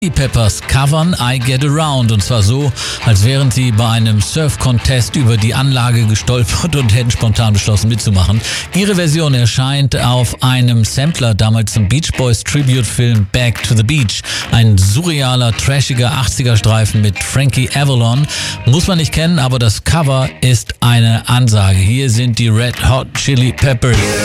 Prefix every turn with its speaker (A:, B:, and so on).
A: Die Peppers covern I Get Around, und zwar so, als wären sie bei einem Surf-Contest über die Anlage gestolpert und hätten spontan beschlossen mitzumachen. Ihre Version erscheint auf einem Sampler, damals im Beach Boys Tribute-Film Back to the Beach. Ein surrealer, trashiger 80er-Streifen mit Frankie Avalon. Muss man nicht kennen, aber das Cover ist eine Ansage. Hier sind die Red Hot Chili Peppers.